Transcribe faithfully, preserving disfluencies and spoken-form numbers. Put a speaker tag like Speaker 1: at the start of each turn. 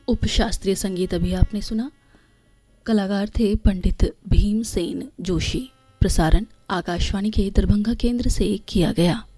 Speaker 1: उपशास्त्रीय संगीत अभी आपने सुना। कलाकार थे पंडित भीमसेन जोशी। प्रसारण आकाशवाणी के दरभंगा केंद्र से किया गया।